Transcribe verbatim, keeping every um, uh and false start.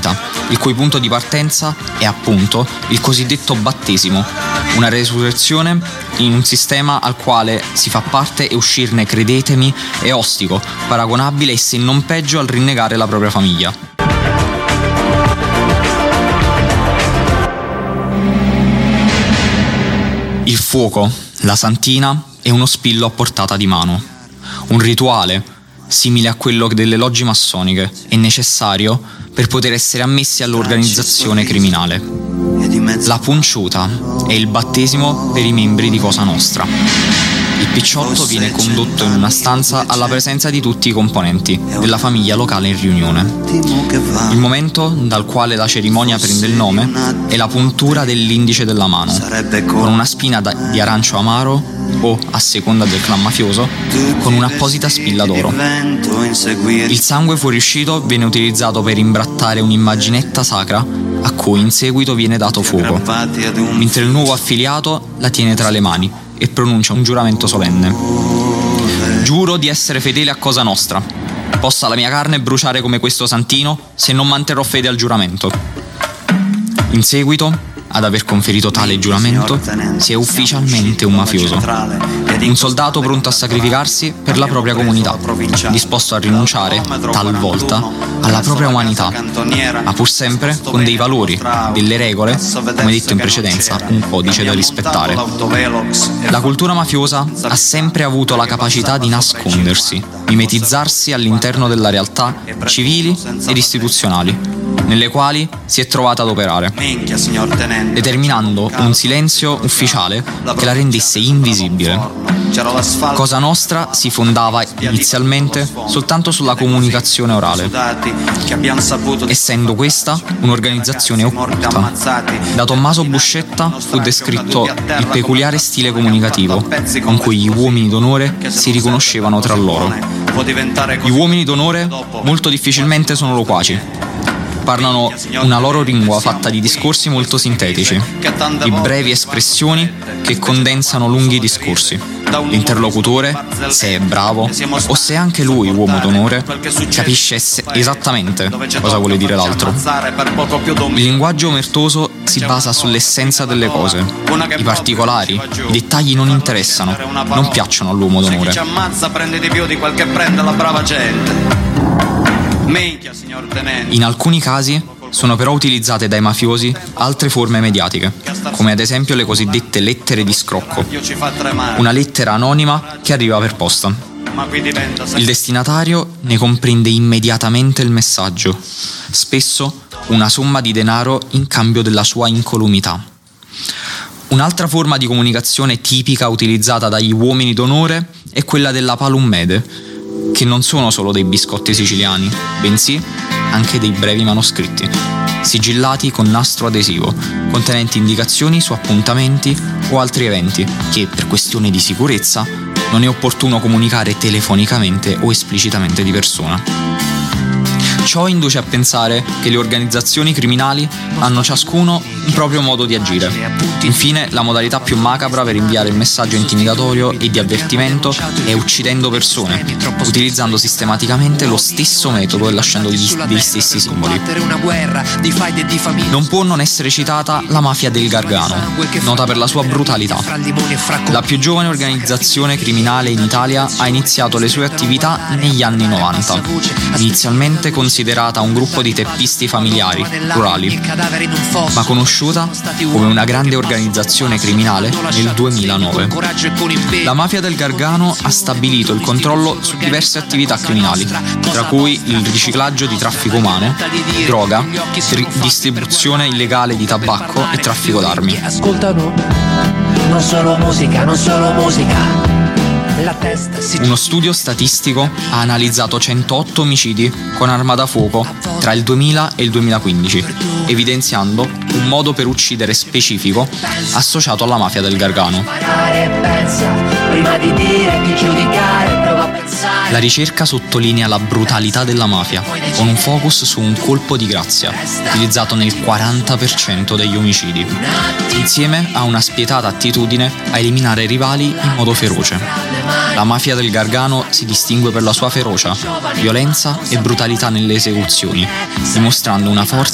vita, il cui punto di partenza è appunto il cosiddetto battesimo, una resurrezione in un sistema al quale si fa parte e uscirne, credetemi, è ostico, paragonabile e se non peggio al rinnegare la propria famiglia. Il fuoco, la santina, è uno spillo a portata di mano. Un rituale, simile a quello delle logge massoniche, è necessario per poter essere ammessi all'organizzazione criminale. La punciuta è il battesimo per i membri di Cosa Nostra. Il picciotto viene condotto in una stanza alla presenza di tutti i componenti della famiglia locale in riunione. Il momento dal quale la cerimonia prende il nome è la puntura dell'indice della mano, con una spina di arancio amaro o, a seconda del clan mafioso, con un'apposita spilla d'oro. Il sangue fuoriuscito viene utilizzato per imbrattare un'immaginetta sacra a cui in seguito viene dato fuoco, mentre il nuovo affiliato la tiene tra le mani e pronuncia un giuramento solenne. Giuro di essere fedele a Cosa Nostra. Possa la mia carne bruciare come questo santino se non manterrò fede al giuramento. In seguito, ad aver conferito tale giuramento, si è ufficialmente un mafioso, un soldato pronto a sacrificarsi per la propria comunità, disposto a rinunciare, talvolta, alla propria umanità, ma pur sempre con dei valori, delle regole, come detto in precedenza, un codice da rispettare. La cultura mafiosa ha sempre avuto la capacità di nascondersi, mimetizzarsi all'interno della realtà civili ed istituzionali, nelle quali si è trovata ad operare, determinando un silenzio ufficiale che la rendesse invisibile. Cosa Nostra si fondava inizialmente soltanto sulla comunicazione orale, essendo questa un'organizzazione occulta. Da Tommaso Buscetta fu descritto il peculiare stile comunicativo con cui gli uomini d'onore si riconoscevano tra loro. Gli uomini d'onore molto difficilmente sono loquaci. Parlano una loro lingua fatta di discorsi molto sintetici, di brevi espressioni che condensano lunghi discorsi. L'interlocutore, se è bravo, o se anche lui, uomo d'onore, capisce esattamente cosa vuole dire l'altro. Il linguaggio omertoso si basa sull'essenza delle cose. I particolari, i dettagli non interessano, non piacciono all'uomo d'onore. In alcuni casi sono però utilizzate dai mafiosi altre forme mediatiche, come ad esempio le cosiddette lettere di scrocco, una lettera anonima che arriva per posta. Il destinatario ne comprende immediatamente il messaggio, spesso una somma di denaro in cambio della sua incolumità. Un'altra forma di comunicazione tipica utilizzata dagli uomini d'onore è quella della palummede, che non sono solo dei biscotti siciliani, bensì anche dei brevi manoscritti, sigillati con nastro adesivo, contenenti indicazioni su appuntamenti o altri eventi che, per questione di sicurezza, non è opportuno comunicare telefonicamente o esplicitamente di persona. Ciò induce a pensare che le organizzazioni criminali hanno ciascuno un proprio modo di agire. Infine, la modalità più macabra per inviare il messaggio intimidatorio e di avvertimento è uccidendo persone, utilizzando sistematicamente lo stesso metodo e lasciando gli, gli stessi simboli. Non può non essere citata la mafia del Gargano, nota per la sua brutalità. La più giovane organizzazione criminale in Italia ha iniziato le sue attività negli anni novanta, inizialmente con considerata un gruppo di teppisti familiari, rurali, ma conosciuta come una grande organizzazione criminale nel duemilanove. La mafia del Gargano ha stabilito il controllo su diverse attività criminali, tra cui il riciclaggio di traffico umano, droga, tri- distribuzione illegale di tabacco e traffico d'armi. Ascoltano, non solo musica, non solo musica. Uno studio statistico ha analizzato centootto omicidi con arma da fuoco tra il duemila e il duemilaquindici, evidenziando un modo per uccidere specifico associato alla mafia del Gargano. La ricerca sottolinea la brutalità della mafia, con un focus su un colpo di grazia, utilizzato nel quaranta per cento degli omicidi, insieme a una spietata attitudine a eliminare i rivali in modo feroce. La mafia del Gargano si distingue per la sua ferocia, violenza e brutalità nelle esecuzioni, dimostrando una forza